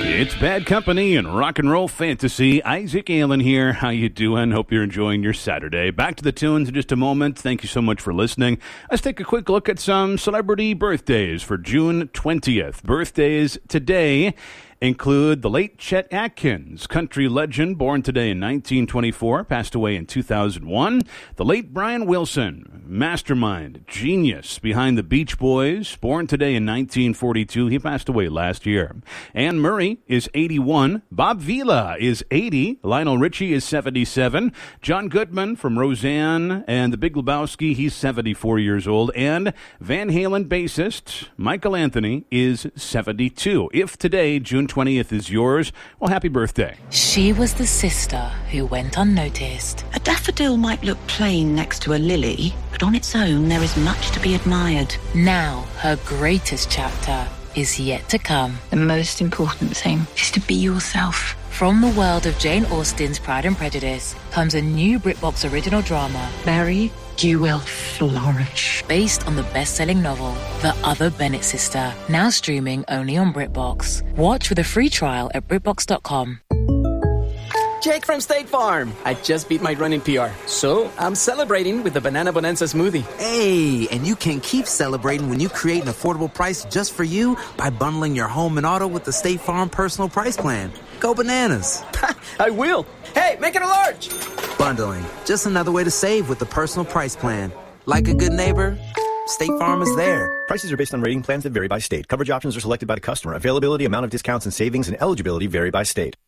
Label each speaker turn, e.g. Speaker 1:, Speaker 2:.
Speaker 1: It's Bad Company and Rock and Roll Fantasy. Isaac Allen here. How you doing? Hope you're enjoying your Saturday. Back to the tunes in just a moment. Thank you so much for listening. Let's take a quick look at some celebrity birthdays for June 20th. Birthdays today include the late Chet Atkins, country legend, born today in 1924, passed away in 2001. The late Brian Wilson, mastermind, genius behind the Beach Boys, born today in 1942. He passed away last year. Anne Murray is 81. Bob Vila is 80. Lionel Richie is 77. John Goodman from Roseanne and The Big Lebowski, he's 74 years old. And Van Halen bassist Michael Anthony is 72. If today, June 20th is yours, well, happy birthday.
Speaker 2: She was the sister who went unnoticed.
Speaker 3: A daffodil might look plain next to a lily, but on its own there is much to be admired.
Speaker 2: Now her greatest chapter is yet to come.
Speaker 3: The most important thing is to be yourself.
Speaker 2: From the world of Jane Austen's Pride and Prejudice comes a new BritBox original drama,
Speaker 3: Mary, you will flourish.
Speaker 2: based on the best-selling novel, The Other Bennett Sister, now streaming only on BritBox. Watch with a free trial at BritBox.com.
Speaker 4: Jake from State Farm. I just beat my running PR, so I'm celebrating with the Banana Bonanza smoothie.
Speaker 5: Hey, and you can keep celebrating when you create an affordable price just for you by bundling your home and auto with the State Farm Personal Price Plan. Go bananas.
Speaker 4: I will. Hey, make it a large.
Speaker 5: Bundling, just another way to save with the Personal Price Plan. Like a good neighbor, State Farm is there.
Speaker 6: Prices are based on rating plans that vary by state. Coverage options are selected by the customer. Availability, amount of discounts and savings, and eligibility vary by state.